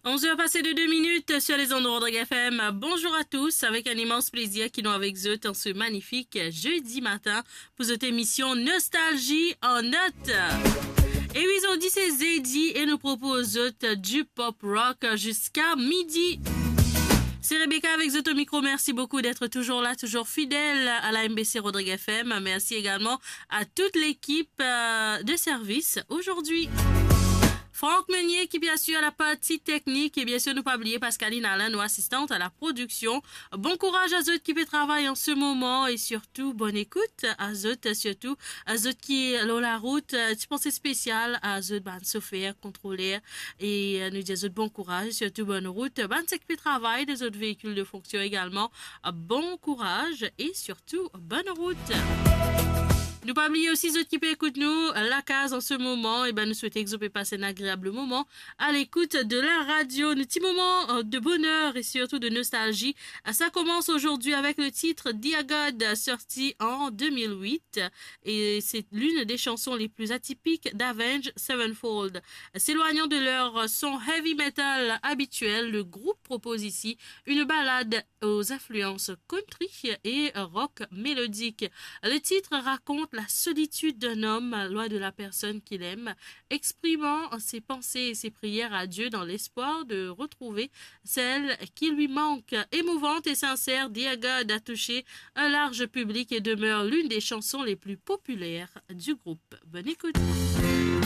11h passées de 2 minutes sur les ondes de Rodrigue FM. Bonjour à tous, avec un immense plaisir qui nous avec eux en ce magnifique jeudi matin pour cette émission Nostalgie en note. Et oui, ils ont dit c'est Zeddy et nous proposent du pop rock jusqu'à midi. C'est Rebecca avec Zoto Micro. Merci beaucoup d'être toujours là, toujours fidèle à la MBC Rodrigue FM. Merci également à toute l'équipe de service aujourd'hui. Franck Meunier qui bien sûr à la partie technique et bien sûr nous pas oublier Pascaline Alain, nos assistantes à la production. Bon courage à eux qui fait travail en ce moment et surtout bonne écoute à eux surtout à eux qui est la route. Tu pensais spécial à eux chauffeur, contrôleur et nous disons bon courage surtout bonne route. Ban qui fait travail des autres véhicules de fonction également. Bon courage et surtout bonne route. Nous pas oublier aussi ceux qui peuvent écouter nous la case en ce moment et nous souhaitons que vous passer un agréable moment à l'écoute de la radio, un petit moment de bonheur et surtout de nostalgie. Ça commence aujourd'hui avec le titre Dear God sorti en 2008 et c'est l'une des chansons les plus atypiques d'Avenged Sevenfold. S'éloignant de leur son heavy metal habituel, le groupe propose ici une ballade aux influences country et rock mélodique. Le titre raconte la solitude d'un homme loin de la personne qu'il aime, exprimant ses pensées et ses prières à Dieu dans l'espoir de retrouver celle qui lui manque. Émouvante et sincère, Dear God a touché un large public et demeure l'une des chansons les plus populaires du groupe. Bonne écoute.